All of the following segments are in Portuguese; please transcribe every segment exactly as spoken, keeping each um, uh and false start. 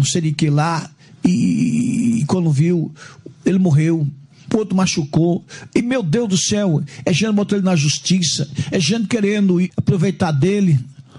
não sei de que lá, e, e quando viu, ele morreu. O outro machucou, e meu Deus do céu, é gente botando ele na justiça, é gente querendo aproveitar dele.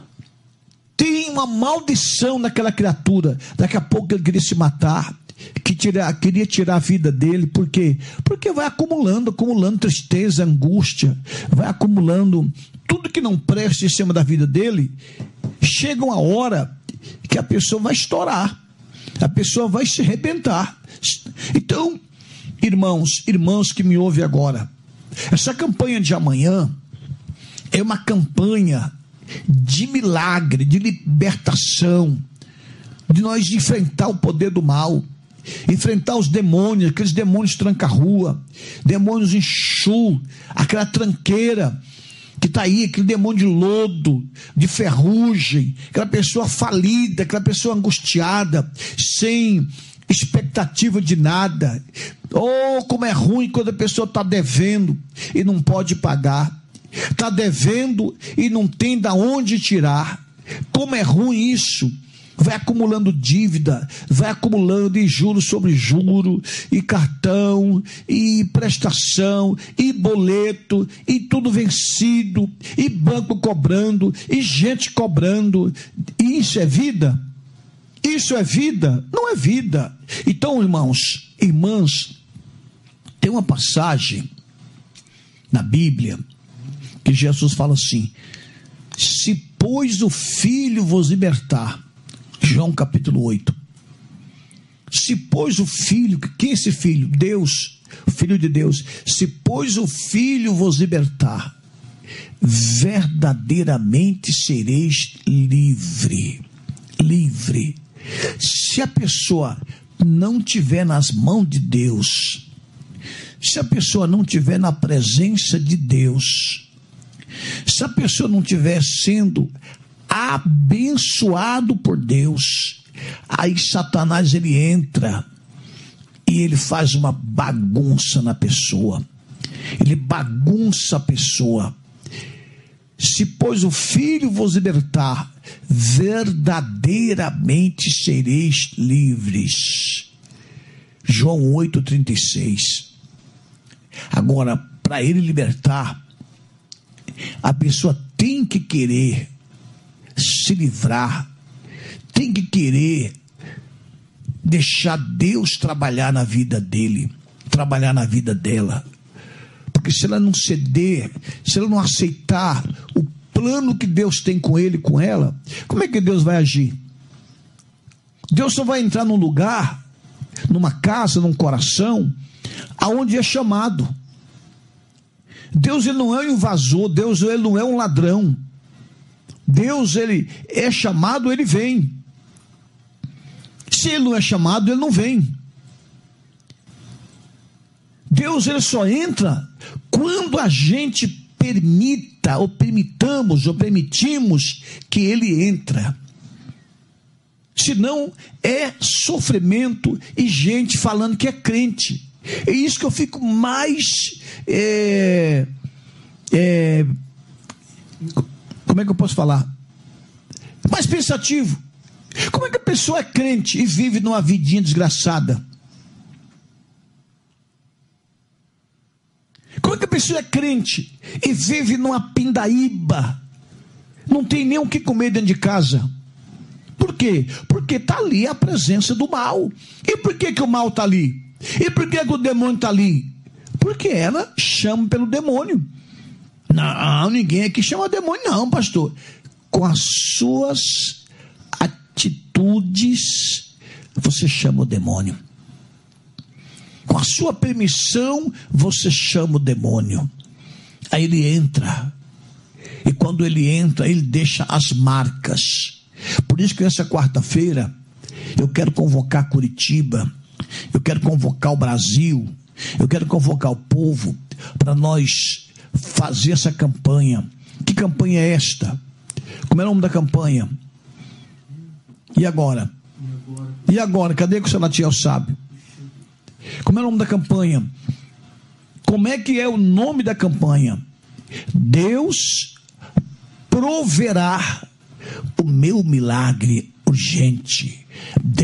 Tem uma maldição naquela criatura. Daqui a pouco ele queria se matar, que tira, queria tirar a vida dele. Por quê? Porque vai acumulando, acumulando tristeza, angústia, vai acumulando tudo que não presta em cima da vida dele. Chega uma hora que a pessoa vai estourar, a pessoa vai se arrebentar. Então, irmãos, irmãos que me ouvem agora, essa campanha de amanhã é uma campanha de milagre, de libertação, de nós enfrentar o poder do mal, enfrentar os demônios, aqueles demônios tranca-rua, demônios enxu, aquela tranqueira que está aí, aquele demônio de lodo, de ferrugem, aquela pessoa falida, aquela pessoa angustiada, sem expectativa de nada. Oh, como é ruim quando a pessoa está devendo e não pode pagar, está devendo e não tem de onde tirar. Como é ruim isso. Vai acumulando dívida, vai acumulando e juros sobre juro, e cartão, e prestação, e boleto, e tudo vencido, e banco cobrando, e gente cobrando. E isso é vida? Isso é vida? Não é vida. Então, irmãos, irmãs, tem uma passagem na Bíblia que Jesus fala assim: se pois o Filho vos libertar, João capítulo oito, se pois o Filho, quem é esse Filho? Deus, o Filho de Deus. Se pois o Filho vos libertar, verdadeiramente sereis livre. Livre. Se a pessoa não tiver nas mãos de Deus, se a pessoa não tiver na presença de Deus, se a pessoa não estiver sendo abençoado por Deus, aí Satanás ele entra e ele faz uma bagunça na pessoa, ele bagunça a pessoa. Se pois o Filho vos libertar, verdadeiramente sereis livres. João oito, trinta e seis. Agora, para ele libertar, a pessoa tem que querer se livrar, tem que querer deixar Deus trabalhar na vida dele, trabalhar na vida dela. Porque se ela não ceder, se ela não aceitar o plano que Deus tem com ele, com ela, como é que Deus vai agir? Deus só vai entrar num lugar, numa casa, num coração, aonde é chamado. Deus ele não é um invasor, Deus ele não é um ladrão. Deus ele é chamado, ele vem. Se ele não é chamado, ele não vem. Deus ele só entra quando a gente permita, ou permitamos, ou permitimos que ele entra. Senão é sofrimento e gente falando que é crente. É isso que eu fico mais é, é, como é que eu posso falar? Mais pensativo. Como é que a pessoa é crente e vive numa vidinha desgraçada? Como é que a pessoa é crente e vive numa pindaíba? Não tem nem o que comer dentro de casa. Por quê? Porque está ali a presença do mal. E por que, que o mal está ali? E por que, que o demônio está ali? Porque ela chama pelo demônio. Não, ninguém aqui chama demônio não, pastor. Com as suas atitudes, você chama o demônio. Com a sua permissão, você chama o demônio. Aí ele entra. E quando ele entra, ele deixa as marcas. Por isso que nessa quarta-feira, eu quero convocar Curitiba, eu quero convocar o Brasil, eu quero convocar o povo, para nós fazer essa campanha. Que campanha é esta? Como é o nome da campanha? E agora? E agora? Cadê que o Salatiel sabe? Como é o nome da campanha? Como é que é o nome da campanha? Deus proverá o meu milagre urgente.